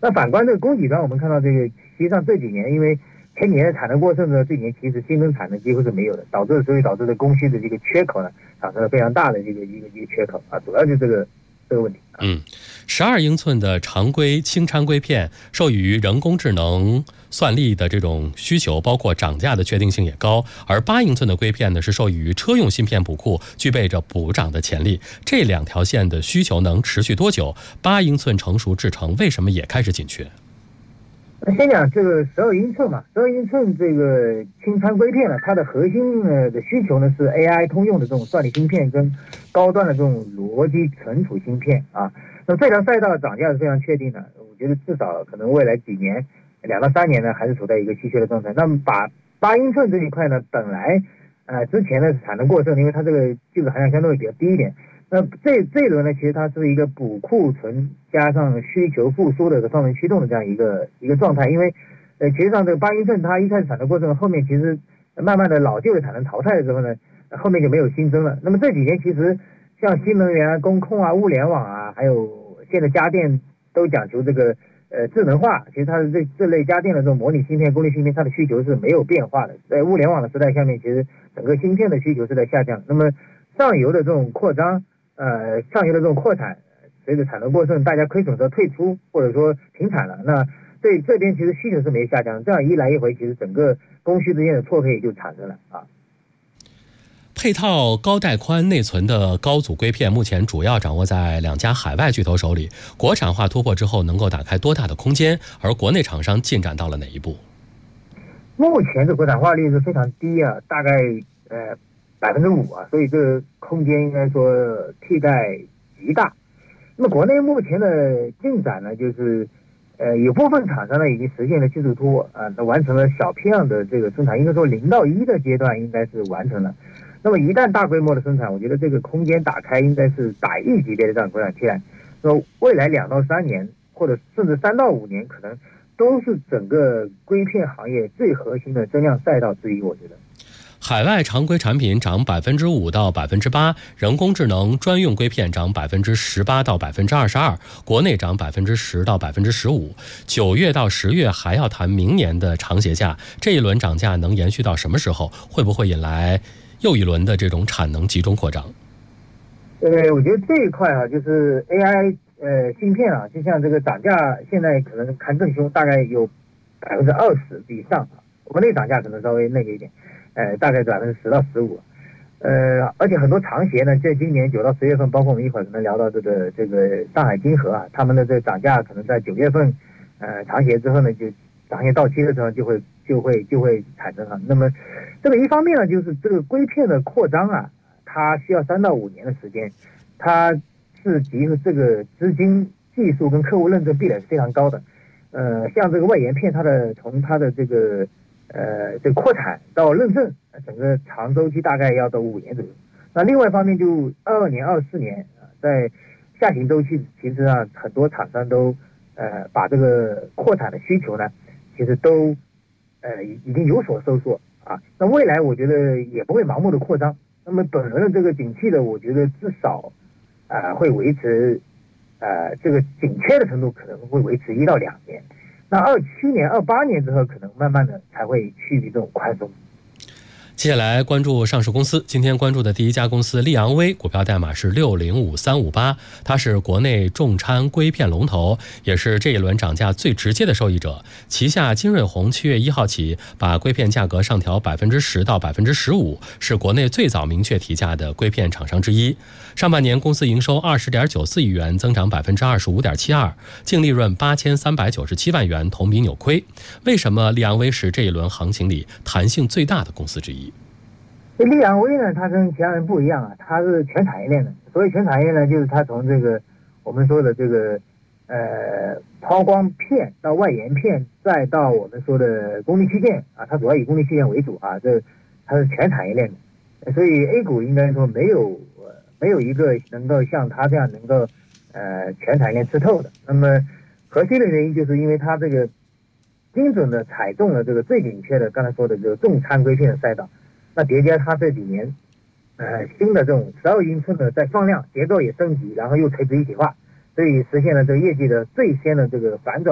那反观这个供给端，我们看到这个实际上这几年因为前几年的产能过剩呢，这几年其实新增产能几乎是没有的，所以导致的供需的这个缺口呢，产生了非常大的一个缺口啊，主要就是这个问题。 12英寸的常规轻掺硅片受益于人工智能算力的这种需求，包括涨价的确定性也高，而8英寸的硅片呢是受益于车用芯片补库，具备着补涨的潜力。这两条线的需求能持续多久？8英寸成熟制程为什么也开始紧缺？ 先讲这个12英寸嘛，12英寸这个轻掺硅片呢，它的核心的需求呢是 AI 通用的这种算力芯片跟高端的这种逻辑存储芯片啊。那这条赛道涨价是非常确定的，我觉得至少可能未来几年2到3年呢，还是处在一个稀缺的状态。那么把8英寸这一块呢，本来之前的产能过剩，因为它这个技术含量相对会比较低一点。那这一轮呢，其实它是一个补库存加上需求复苏的一个双轮驱动的这样一个状态。因为其实上这个8英寸它一开始产能过剩，后面其实慢慢的老旧的产能淘汰的时候呢，后面就没有新增了。那么这几年其实像新能源啊、工控啊、物联网啊，还有现在家电都讲求这个智能化，其实它的这类家电的这种模拟芯片、功率芯片，它的需求是没有变化的。在物联网的时代下面，其实整个芯片的需求是在下降。那么上游的这种扩张，上游的这种扩产，随着产能过剩，大家亏损时候退出或者说停产了，那对这边其实需求是没有下降，这样一来一回，其实整个供需之间的错配就产生了啊。 配套高带宽内存的高阻硅片目前主要掌握在2家海外巨头手里，国产化突破之后能够打开多大的空间？而国内厂商进展到了哪一步？ 目前的国产化率是非常低啊，大概5%啊，所以这个空间应该说替代极大。那么国内目前的进展呢，就是有部分厂商呢已经实现了技术突破啊，完成了小批量的这个生产，应该说0到1的阶段应该是完成了。那么一旦大规模的生产，我觉得这个空间打开应该是100亿级别的这样国产替代。那未来2到3年，或者甚至3到5年，可能都是整个硅片行业最核心的增量赛道之一，我觉得。 海外常规产品涨5%到8%，人工智能专用硅片涨18%到22%，国内涨10%到15%。9月到10月还要谈明年的长协价，这一轮涨价能延续到什么时候？会不会引来又一轮的这种产能集中扩张？ 我觉得这一块啊，就是 AI 芯片啊，就像这个涨价，现在可能看更凶，大概有20%以上啊。国内涨价可能稍微那个一点，大概10%到15%。而且很多长协呢，在今年9到10月份，包括我们一会儿可能聊到这个上海金河啊，他们的这个涨价可能在9月份，长协之后呢，就长协到期的时候就会产生啊。那么这个一方面呢，就是这个硅片的扩张啊，它需要3到5年的时间，它是集合这个资金、技术跟客户认证壁垒是非常高的。像这个外延片，从它的这个扩产到认证，整个长周期大概要到5年左右。那另外一方面，就22年、24年在下行周期，其实上很多厂商都把这个扩产的需求呢，其实都已经有所收缩啊。那未来我觉得也不会盲目的扩张。那么本轮的这个景气的，我觉得至少会维持这个紧缺的程度可能会维持1到2年。那27年、28年之后，可能慢慢的才会趋于这种宽松。 接下来关注上市公司，今天关注的第一家公司利昂威，股票代码是605358，它是国内重掺硅片龙头，也是这一轮涨价最直接的受益者。旗下金瑞虹7月1号起把硅片价格上调10%到15%，是国内最早明确提价的硅片厂商之一。上半年公司营收20.94亿元，增长25.72%，净利润8397万元，同比扭亏。为什么利昂威是这一轮行情里弹性最大的公司之一？ 利昂威呢，它跟其他人不一样啊，它是全产业链的。所谓全产业链呢，就是它从这个我们说的这个抛光片到外延片，再到我们说的功率器件啊，它主要以功率器件为主啊，它是全产业链的。所以 A 股应该说没有一个能够像它这样能够全产业链吃透的。那么核心的原因就是因为它这个精准的踩中了这个最紧缺的刚才说的这个重掺硅片的赛道。那叠加它这几年新的这种12英寸的在放量，结构也升级，然后又垂直一体化，所以实现了这个业绩的最先的这个反转。